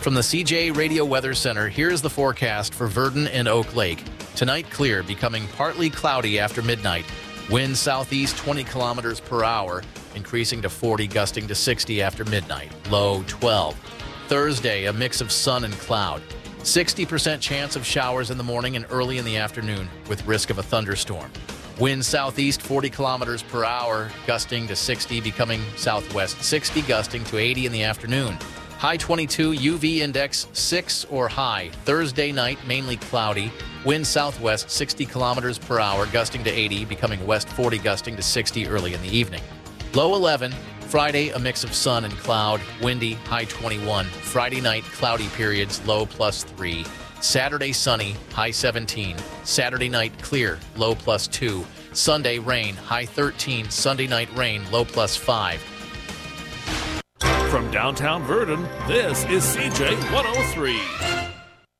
From the CJ Radio Weather Center, here's the forecast for Virden and Oak Lake. Tonight, clear, becoming partly cloudy after midnight. Wind southeast 20 kilometers per hour, increasing to 40, gusting to 60 after midnight. Low 12. Thursday, a mix of sun and cloud. 60% chance of showers in the morning and early in the afternoon, with risk of a thunderstorm. Wind southeast 40 kilometers per hour, gusting to 60, becoming southwest 60, gusting to 80 in the afternoon. High 22, UV index 6 or high. Thursday night, mainly cloudy. Wind southwest 60 kilometers per hour, gusting to 80, becoming west 40, gusting to 60 early in the evening. Low 11. Friday, a mix of sun and cloud. Windy, high 21. Friday night, cloudy periods, low +3. Saturday, sunny, high 17. Saturday night, clear, low +2. Sunday, rain, high 13. Sunday night, rain, low +5. From downtown Virden, this is CJ 103.